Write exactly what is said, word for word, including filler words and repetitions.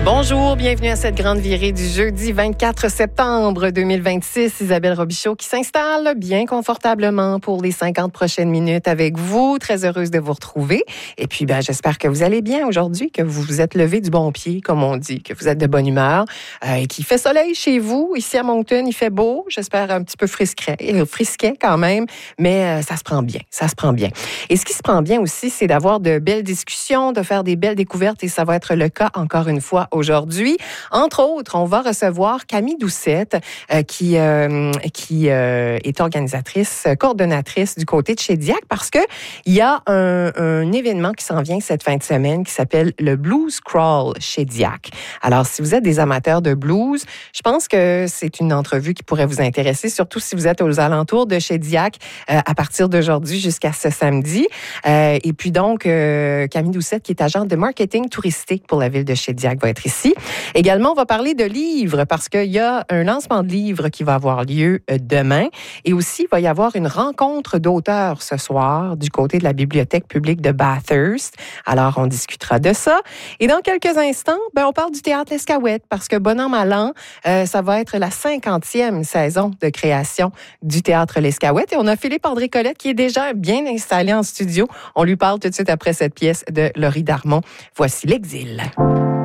Bonjour, bienvenue à cette grande virée du jeudi vingt-quatre septembre deux mille vingt-six. Isabelle Robichaud qui s'installe bien confortablement pour les cinquante prochaines minutes avec vous. Très heureuse de vous retrouver. Et puis, ben, j'espère que vous allez bien aujourd'hui, que vous vous êtes levé du bon pied, comme on dit, que vous êtes de bonne humeur euh, et qu'il fait soleil chez vous. Ici à Moncton, il fait beau. J'espère un petit peu frisquet, frisquet quand même, mais euh, ça se prend bien. Ça se prend bien. Et ce qui se prend bien aussi, c'est d'avoir de belles discussions, de faire des belles découvertes et ça va être le cas encore une fois aujourd'hui. Entre autres, on va recevoir Camille Doucette, euh, qui, euh, qui euh, est organisatrice, coordonnatrice du côté de chez Diac, parce que il y a un, un événement qui s'en vient cette fin de semaine qui s'appelle le Blues Crawl chez Diac. Alors, si vous êtes des amateurs de blues, je pense que c'est une entrevue qui pourrait vous intéresser, surtout si vous êtes aux alentours de chez Diac euh, à partir d'aujourd'hui jusqu'à ce samedi. Euh, et puis donc, euh, Camille Doucette, qui est agente de marketing touristique pour la ville de chez Diac, va être ici. Également, on va parler de livres parce qu'il y a un lancement de livres qui va avoir lieu demain. Et aussi, il va y avoir une rencontre d'auteurs ce soir du côté de la bibliothèque publique de Bathurst. Alors, on discutera de ça. Et dans quelques instants, ben, on parle du théâtre L'Escaouette parce que bon an, mal an, euh, ça va être la cinquantième saison de création du théâtre L'Escaouette. Et on a Philippe-André Colette qui est déjà bien installé en studio. On lui parle tout de suite après cette pièce de Laurie Darmon. Voici L'Exil.